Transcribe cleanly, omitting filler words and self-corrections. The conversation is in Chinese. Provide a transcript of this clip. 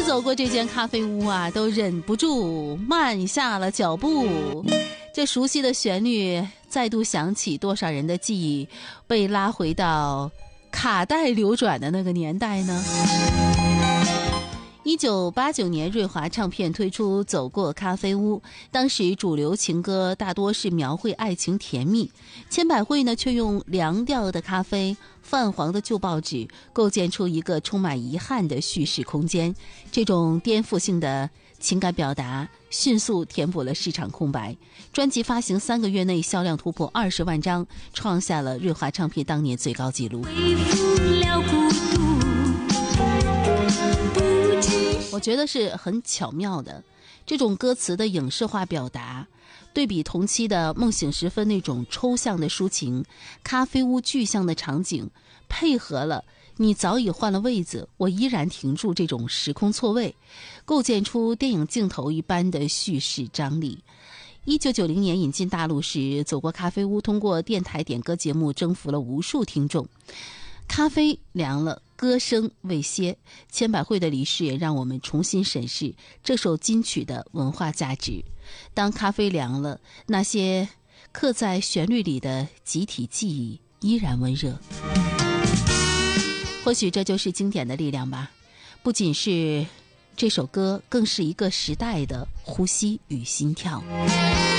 次走过这间咖啡屋啊，都忍不住慢下了脚步。这熟悉的旋律再度响起，多少人的记忆被拉回到卡带流转的那个年代呢？1989年，瑞华唱片推出《走过咖啡屋》，当时主流情歌大多是描绘爱情甜蜜，千百惠呢却用凉调的咖啡、泛黄的旧报纸，构建出一个充满遗憾的叙事空间。这种颠覆性的情感表达迅速填补了市场空白。专辑发行3个月内销量突破20万张，创下了瑞华唱片当年最高纪录。我觉得是很巧妙的，这种歌词的影视化表达，对比同期的梦醒时分那种抽象的抒情，咖啡屋具象的场景，配合了你早已换了位子，我依然停住这种时空错位，构建出电影镜头一般的叙事张力。1990年引进大陆时，走过咖啡屋通过电台点歌节目征服了无数听众。咖啡凉了，歌声未歇，千百惠的离世也让我们重新审视这首金曲的文化价值。当咖啡凉了，那些刻在旋律里的集体记忆依然温热。或许这就是经典的力量吧，不仅是这首歌，更是一个时代的呼吸与心跳。